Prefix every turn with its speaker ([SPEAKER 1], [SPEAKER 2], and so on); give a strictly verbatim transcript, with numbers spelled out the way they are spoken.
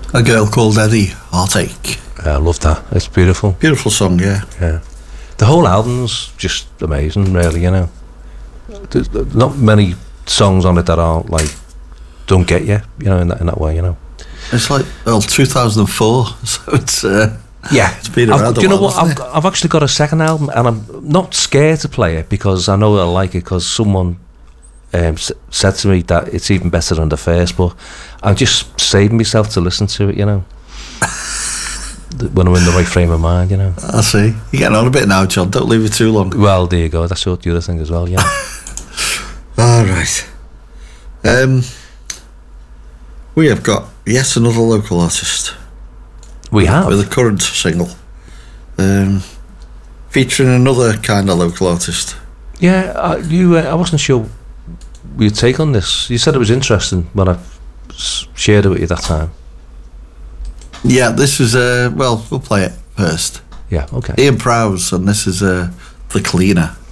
[SPEAKER 1] A Girl Called Eddie, Heartache.
[SPEAKER 2] I love that. It's beautiful.
[SPEAKER 1] Beautiful song, yeah.
[SPEAKER 2] Yeah. The whole album's just amazing, really, you know. There's not many songs on it that are, like, don't get you, you know, in that, in that way, you know.
[SPEAKER 1] It's like, well, two thousand four, so it's... Uh,
[SPEAKER 2] yeah.
[SPEAKER 1] It's been
[SPEAKER 2] I've,
[SPEAKER 1] around
[SPEAKER 2] do
[SPEAKER 1] a
[SPEAKER 2] you know
[SPEAKER 1] while,
[SPEAKER 2] what? I've, I've actually got a second album, and I'm not scared to play it, because I know I like it, because someone um, s- said to me that it's even better than the first, but I'm just saving myself to listen to it, you know. When I'm in the right frame of mind, you know.
[SPEAKER 1] I see. You're getting on a bit now, John. Don't leave it too long.
[SPEAKER 2] Well, there you go. That's the other thing as well, yeah.
[SPEAKER 1] All right. Um, we have got yet another local artist.
[SPEAKER 2] We have.
[SPEAKER 1] With a current single. Um, featuring another kind of local artist.
[SPEAKER 2] Yeah, uh, you. Uh, I wasn't sure your take on this. You said it was interesting when I s- shared it with you that time.
[SPEAKER 1] Yeah, this is, uh, well, we'll play it first.
[SPEAKER 2] Yeah, okay.
[SPEAKER 1] Ian Prowse, and this is uh, The Cleaner.